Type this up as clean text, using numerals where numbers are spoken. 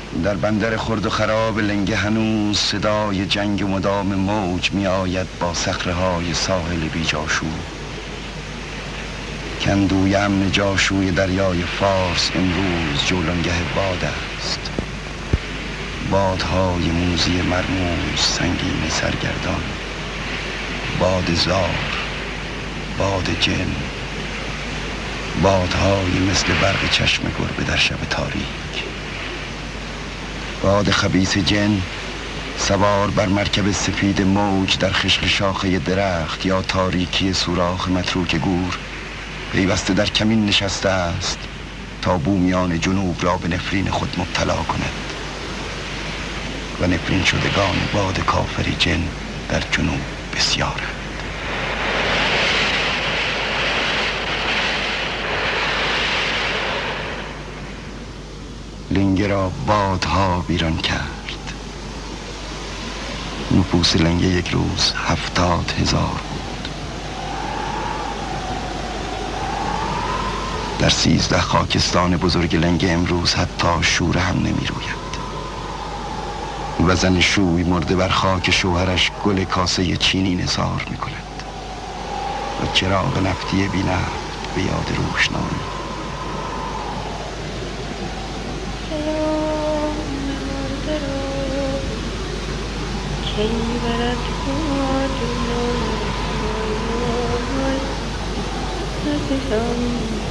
در بندر خرد و خراب لنگه هنوز صدای جنگ مدام موج می آید با صخره‌های ساحل بی جاشوی. کندوی امن جاشوی دریای فارس امروز جولانگه باد است. بادهای موزی مرموز سنگین سرگردان، باد زار، باد جن، بادهای مثل برق چشم گربه در شب تاریک. باد خبیث جن سوار بر مرکب سپید موج در خشت شاخه درخت یا تاریکی سوراخ متروک گور پیوسته در کمین نشسته است تا بومیان جنوب را به نفرین خود مبتلا کند و نفرین شدگان باد کافری جن در جنوب بسیارند. لنگه را بادها ویران کرد. نفوس لنگه یک روز 70,000 بود. در 13 خاکستان بزرگ لنگه امروز حتی شوره هم نمی روید و زن شوی مرده بر خاک شوهرش گل کاسه چینی نثار می کند و چراغ نفتی بی نفت به یاد روشنایی. Can you